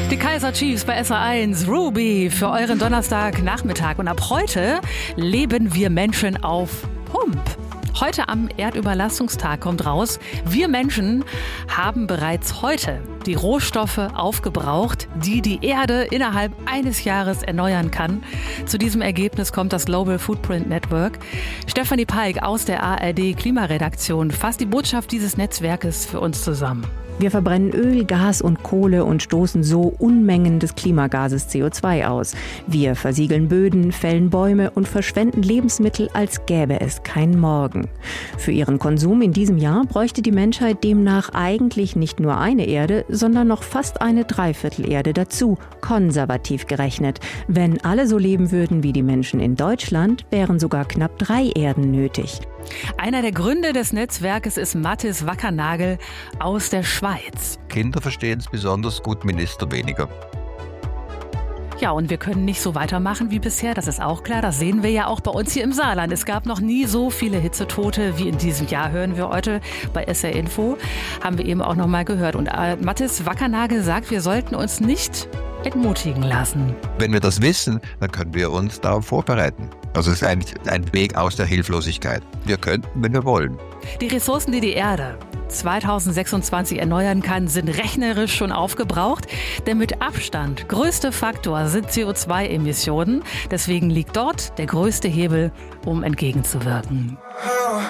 Die Kaizer Chiefs bei SR1, Ruby für euren Donnerstagnachmittag. Und ab heute leben wir Menschen auf Pump. Heute am Erdüberlastungstag kommt raus, wir Menschen haben bereits heute die Rohstoffe aufgebraucht, die die Erde innerhalb eines Jahres erneuern kann. Zu diesem Ergebnis kommt das Global Footprint Network. Stefanie Peik aus der ARD Klimaredaktion fasst die Botschaft dieses Netzwerkes für uns zusammen. Wir verbrennen Öl, Gas und Kohle und stoßen so Unmengen des Klimagases CO2 aus. Wir versiegeln Böden, fällen Bäume und verschwenden Lebensmittel, als gäbe es kein Morgen. Für ihren Konsum in diesem Jahr bräuchte die Menschheit demnach eigentlich nicht nur eine Erde, sondern noch fast eine Dreiviertelerde dazu, konservativ gerechnet. Wenn alle so leben würden wie die Menschen in Deutschland, wären sogar knapp 3 Erden nötig. Einer der Gründer des Netzwerkes ist Mathis Wackernagel aus der Schweiz. Kinder verstehen es besonders gut, Minister weniger. Ja, und wir können nicht so weitermachen wie bisher, das ist auch klar. Das sehen wir ja auch bei uns hier im Saarland. Es gab noch nie so viele Hitzetote wie in diesem Jahr, hören wir heute bei SR Info. Haben wir eben auch noch mal gehört. Und Mathis Wackernagel sagt, wir sollten uns nicht entmutigen lassen. Wenn wir das wissen, dann können wir uns darauf vorbereiten. Also es ist eigentlich ein Weg aus der Hilflosigkeit. Wir könnten, wenn wir wollen. Die Ressourcen, die die Erde 2026 erneuern kann, sind rechnerisch schon aufgebraucht. Der mit Abstand größte Faktor sind CO2-Emissionen. Deswegen liegt dort der größte Hebel, um entgegenzuwirken.